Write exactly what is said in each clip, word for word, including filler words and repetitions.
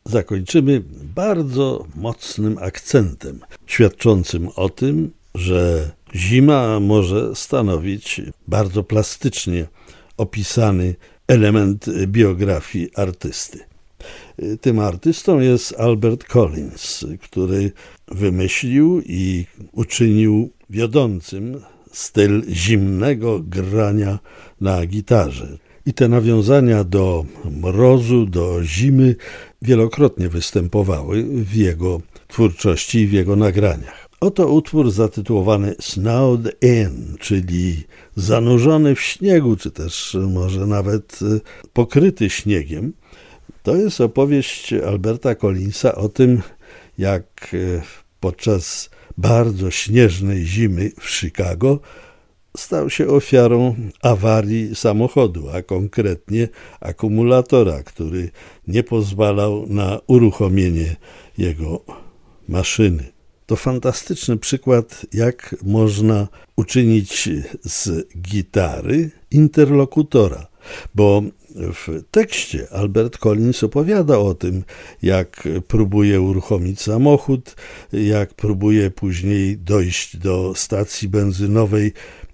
zakończymy bardzo mocnym akcentem, świadczącym o tym, że zima może stanowić bardzo plastycznie opisany element biografii artysty. Tym artystą jest Albert Collins, który wymyślił i uczynił wiodącym styl zimnego grania na gitarze. I te nawiązania do mrozu, do zimy wielokrotnie występowały w jego twórczości i w jego nagraniach. Oto utwór zatytułowany Snowed In, czyli zanurzony w śniegu, czy też może nawet pokryty śniegiem. To jest opowieść Alberta Collinsa o tym, jak podczas bardzo śnieżnej zimy w Chicago stał się ofiarą awarii samochodu, a konkretnie akumulatora, który nie pozwalał na uruchomienie jego maszyny. To fantastyczny przykład, jak można uczynić z gitary interlokutora, bo w tekście Albert Collins opowiada o tym, jak próbuje uruchomić samochód, jak próbuje później dojść do stacji benzynowej,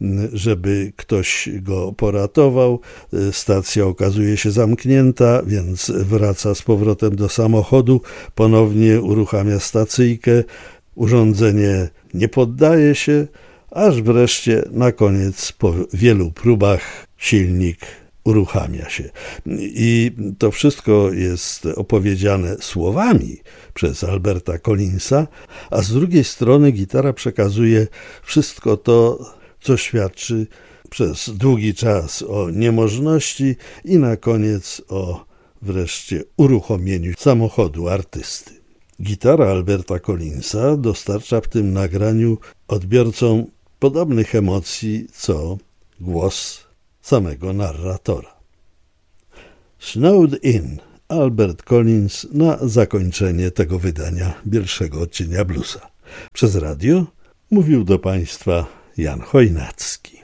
żeby ktoś go poratował. Stacja okazuje się zamknięta, więc wraca z powrotem do samochodu, ponownie uruchamia stacyjkę. Urządzenie nie poddaje się, aż wreszcie na koniec po wielu próbach silnik uruchamia się. I to wszystko jest opowiedziane słowami przez Alberta Collinsa, a z drugiej strony gitara przekazuje wszystko to, co świadczy przez długi czas o niemożności i na koniec o wreszcie uruchomieniu samochodu artysty. Gitara Alberta Collinsa dostarcza w tym nagraniu odbiorcom podobnych emocji, co głos samego narratora. Snowed In, Albert Collins na zakończenie tego wydania pierwszego odcienia bluesa. Przez radio mówił do Państwa Jan Chojnacki.